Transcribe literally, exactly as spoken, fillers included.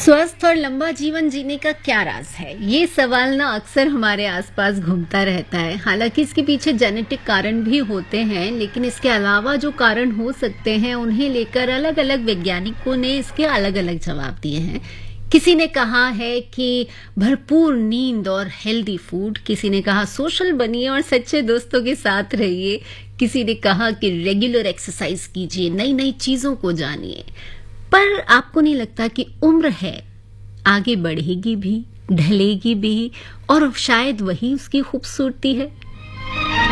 स्वस्थ और लंबा जीवन जीने का क्या राज है? ये सवाल ना अक्सर हमारे आसपास घूमता रहता है। हालांकि इसके पीछे जेनेटिक कारण भी होते हैं, लेकिन इसके अलावा जो कारण हो सकते हैं उन्हें लेकर अलग अलग वैज्ञानिकों ने इसके अलग अलग जवाब दिए हैं। किसी ने कहा है कि भरपूर नींद और हेल्दी फूड, किसी ने कहा सोशल बनिए और सच्चे दोस्तों के साथ रहिए, किसी ने कहा कि रेगुलर एक्सरसाइज कीजिए, नई नई चीजों को जानिए। पर आपको नहीं लगता कि उम्र है, आगे बढ़ेगी भी, ढलेगी भी, और शायद वही उसकी खूबसूरती है?